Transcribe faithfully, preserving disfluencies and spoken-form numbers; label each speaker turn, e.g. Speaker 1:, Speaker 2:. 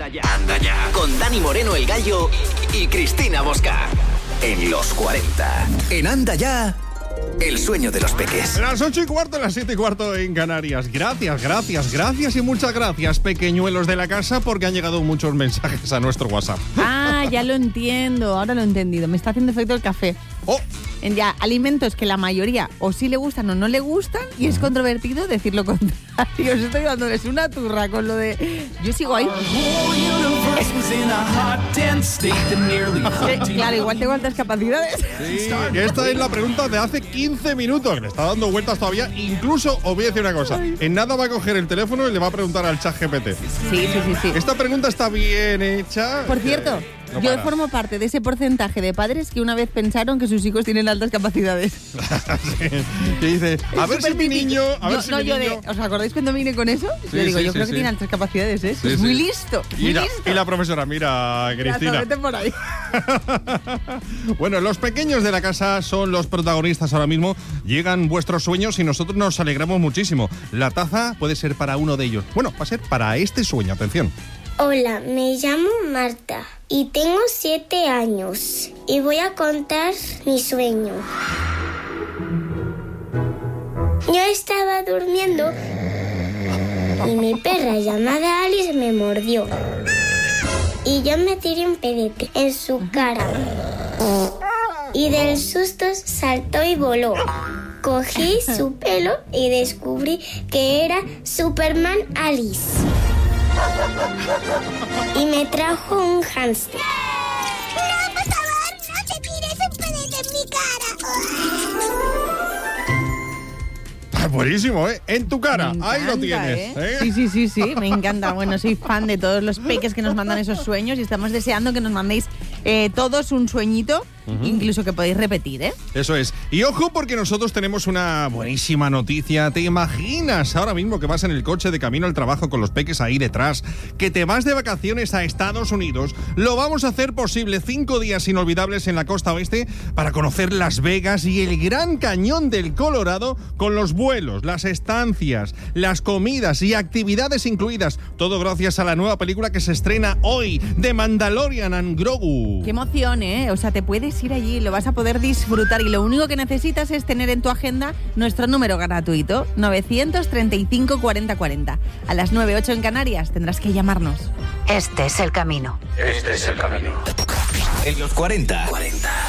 Speaker 1: Anda ya, anda ya. Con Dani Moreno, el Gallo, y Cristina Bosca. En los cuarenta. En Anda ya, el sueño de los peques.
Speaker 2: Las ocho y cuarto, las siete y cuarto en Canarias. Gracias, gracias, gracias y muchas gracias, pequeñuelos de la casa, porque han llegado muchos mensajes a nuestro WhatsApp.
Speaker 3: Ah, ya lo entiendo, ahora lo he entendido. Me está haciendo efecto el café.
Speaker 2: Oh.
Speaker 3: En ya alimentos que la mayoría o sí le gustan o no le gustan, y es controvertido decir lo contrario. Os estoy dándoles una turra con lo de... Yo sigo ahí. Eh, claro, igual tengo altas capacidades.
Speaker 2: Sí, que esta es la pregunta de hace quince minutos, que le está dando vueltas todavía. Incluso, os voy a decir una cosa, en nada va a coger el teléfono y le va a preguntar al chat G P T.
Speaker 3: Sí, sí, sí, sí.
Speaker 2: Esta pregunta está bien hecha.
Speaker 3: Por cierto,
Speaker 2: no
Speaker 3: yo
Speaker 2: para.
Speaker 3: formo parte de ese porcentaje de padres que una vez pensaron que sus hijos tienen altas capacidades.
Speaker 2: Sí, que dice, a
Speaker 3: Es
Speaker 2: ver si
Speaker 3: súper
Speaker 2: mi
Speaker 3: típico.
Speaker 2: niño, a ver
Speaker 3: Yo-
Speaker 2: si
Speaker 3: no,
Speaker 2: mi
Speaker 3: yo
Speaker 2: niño...
Speaker 3: de, ¿os acordáis cuando vine con eso?
Speaker 2: Sí,
Speaker 3: yo digo,
Speaker 2: sí,
Speaker 3: yo
Speaker 2: sí,
Speaker 3: creo
Speaker 2: sí.
Speaker 3: que tiene altas capacidades, ¿eh?
Speaker 2: Sí,
Speaker 3: es
Speaker 2: sí.
Speaker 3: muy listo, muy
Speaker 2: Y la,
Speaker 3: listo.
Speaker 2: y la profesora, mira, Cristina.
Speaker 3: Vete por ahí.
Speaker 2: Bueno, los pequeños de la casa son los protagonistas ahora mismo. Llegan vuestros sueños y nosotros nos alegramos muchísimo. La taza puede ser para uno de ellos. Bueno, va a ser para este sueño, atención.
Speaker 4: Hola, me llamo Marta y tengo siete años y voy a contar mi sueño. Yo estaba durmiendo y mi perra llamada Alice me mordió y yo me tiré un pedete en su cara y del susto saltó y voló. Cogí su pelo y descubrí que era Superman Alice. Y me trajo un hámster. ¡No, por favor! ¡No te tires un pedete en mi cara!
Speaker 2: Ah, buenísimo, ¿eh? En tu cara.
Speaker 3: Me
Speaker 2: Ahí lo
Speaker 3: encanta,
Speaker 2: tienes.
Speaker 3: ¿eh?
Speaker 2: ¿eh?
Speaker 3: Sí, sí, sí, sí, me encanta. Bueno, soy fan de todos los peques que nos mandan esos sueños y estamos deseando que nos mandéis eh, todos un sueñito, uh-huh. incluso que podéis repetir, ¿eh?
Speaker 2: Eso es. Y ojo, porque nosotros tenemos una buenísima noticia. ¿Te imaginas ahora mismo que vas en el coche de camino al trabajo con los peques ahí detrás, que te vas de vacaciones a Estados Unidos? Lo vamos a hacer posible. Cinco días inolvidables en la costa oeste para conocer Las Vegas y el Gran Cañón del Colorado, con los vuelos, las estancias, las comidas y actividades incluidas. Todo gracias a la nueva película que se estrena hoy, The Mandalorian and Grogu.
Speaker 3: Qué emoción, ¿eh? O sea, te puedes ir allí, lo vas a poder disfrutar y lo único que necesitas es tener en tu agenda nuestro número gratuito, novecientos treinta y cinco cuarenta cuarenta. A las nueve ocho en Canarias tendrás que llamarnos.
Speaker 5: Este es el camino.
Speaker 1: Este es el camino. En los cuarenta. cuarenta.